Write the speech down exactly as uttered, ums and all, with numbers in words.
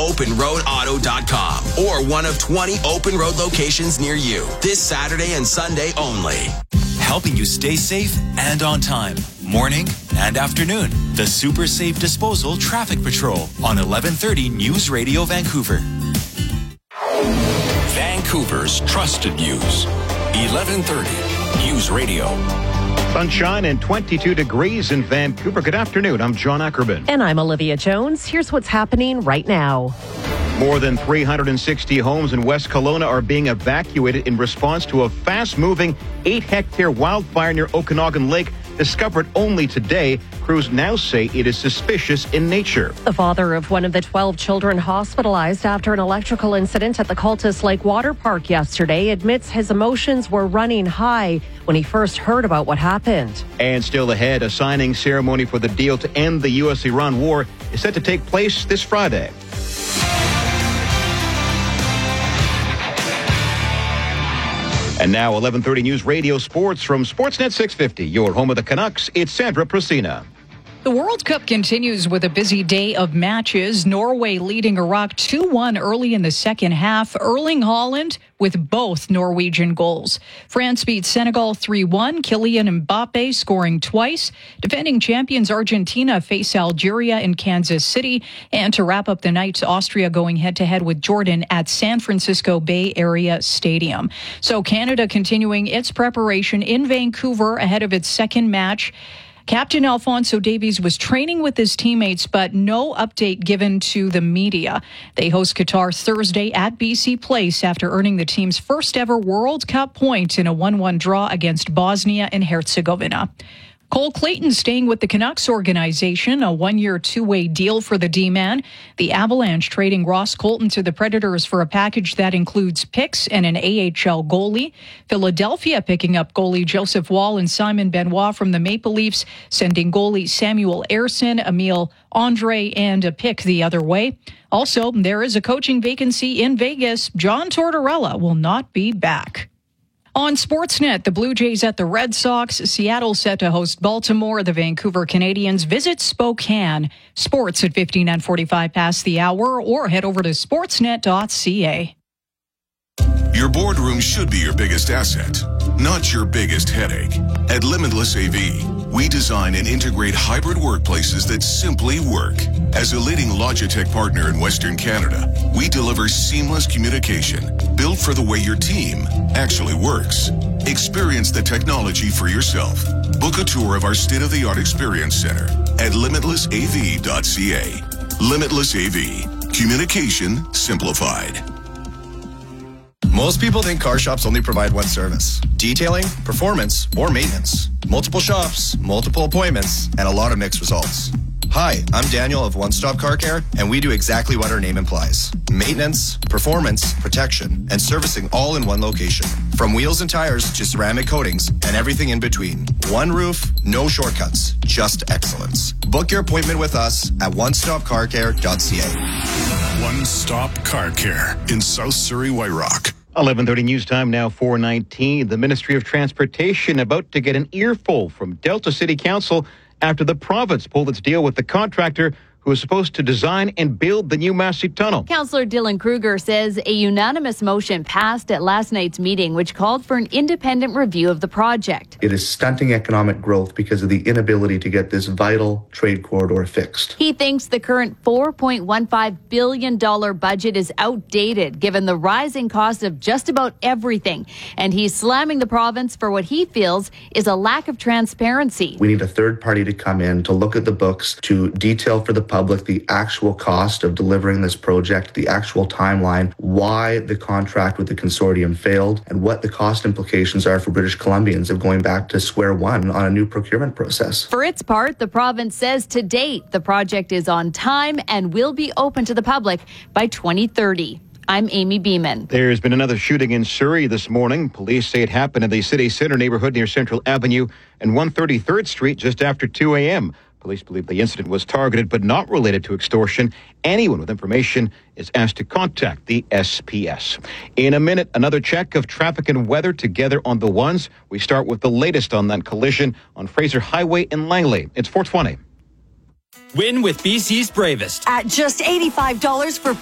open road auto dot com or one of twenty Open Road locations near you. This Saturday and Sunday only. Helping you stay safe and on time. Morning and afternoon. The Super Safe Disposal Traffic Patrol on eleven thirty News Radio Vancouver. Vancouver's trusted news. eleven thirty News Radio. Sunshine and twenty-two degrees in Vancouver. Good afternoon. I'm John Ackerman. And I'm Olivia Jones. Here's what's happening right now. More than three hundred sixty homes in West Kelowna are being evacuated in response to a fast-moving eight-hectare wildfire near Okanagan Lake, discovered only today. Crews now say it is suspicious in nature. The father of one of the twelve children hospitalized after an electrical incident at the Cultus Lake Water Park yesterday admits his emotions were running high when he first heard about what happened. And still ahead, a signing ceremony for the deal to end the U S Iran war is set to take place this Friday. And now, eleven thirty News Radio Sports from Sportsnet six fifty, your home of the Canucks. It's Sandra Procina. The World Cup continues with a busy day of matches. Norway leading Iraq two one early in the second half. Erling Haaland with both Norwegian goals. France beat Senegal three one. Kylian Mbappe scoring twice. Defending champions Argentina face Algeria in Kansas City. And to wrap up the night, Austria going head-to-head with Jordan at San Francisco Bay Area Stadium. So Canada continuing its preparation in Vancouver ahead of its second match. Captain Alphonso Davies was training with his teammates, but no update given to the media. They host Qatar Thursday at B C Place after earning the team's first ever World Cup point in a one one draw against Bosnia and Herzegovina. Cole Clayton staying with the Canucks organization, a one-year, two-way deal for the D-man. The Avalanche trading Ross Colton to the Predators for a package that includes picks and an A H L goalie. Philadelphia picking up goalie Joseph Wall and Simon Benoit from the Maple Leafs, sending goalie Samuel Ersson, Emile Andre, and a pick the other way. Also, there is a coaching vacancy in Vegas. John Tortorella will not be back. On Sportsnet, the Blue Jays at the Red Sox, Seattle set to host Baltimore, the Vancouver Canadians visit Spokane. Sports at fifteen and forty-five past the hour, or head over to sportsnet dot c a. Your boardroom should be your biggest asset, not your biggest headache. At Limitless A V, we design and integrate hybrid workplaces that simply work. As a leading Logitech partner in Western Canada, we deliver seamless communication built for the way your team actually works. Experience the technology for yourself. Book a tour of our state-of-the-art experience center at limitless a v dot c a. Limitless A V. Communication simplified. Most people think car shops only provide one service: detailing, performance, or maintenance. Multiple shops, multiple appointments, and a lot of mixed results. Hi, I'm Daniel of One Stop Car Care, and we do exactly what our name implies: maintenance, performance, protection, and servicing all in one location. From wheels and tires to ceramic coatings and everything in between. One roof, no shortcuts, just excellence. Book your appointment with us at one stop car care dot c a. One Stop Car Care in South Surrey, White Rock. eleven thirty News Time now, four nineteen. The Ministry of Transportation about to get an earful from Delta City Council after the province pulled its deal with the contractor who is supposed to design and build the new Massey Tunnel. Councillor Dylan Kruger says a unanimous motion passed at last night's meeting, which called for an independent review of the project. It is stunting economic growth because of the inability to get this vital trade corridor fixed. He thinks the current four point one five billion dollars budget is outdated, given the rising cost of just about everything. And he's slamming the province for what he feels is a lack of transparency. We need a third party to come in to look at the books, to detail for the public the actual cost of delivering this project, the actual timeline, why the contract with the consortium failed, and what the cost implications are for British Columbians of going back to square one on a new procurement process. For its part, the province says to date the project is on time and will be open to the public by twenty thirty. I'm Amy Beeman. There's been another shooting in Surrey this morning. Police say it happened in the city centre neighborhood near Central Avenue and one thirty-third Street just after two a.m. Police believe the incident was targeted but not related to extortion. Anyone with information is asked to contact the S P S. In a minute, another check of traffic and weather together on the ones. We start with the latest on that collision on Fraser Highway in Langley. It's four twenty. Win with B C's Bravest. At just eighty-five dollars for